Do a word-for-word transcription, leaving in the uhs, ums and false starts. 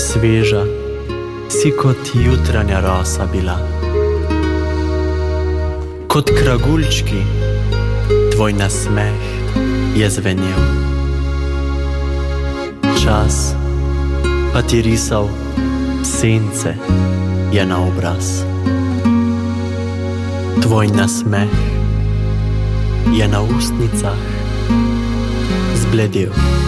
Sveža si kot jutranja rosa bila. Kot kraguljčki tvoj nasmeh je zvenel. Čas pa ti risal sence je na obraz. Tvoj nasmeh je na ustnicah zbledel.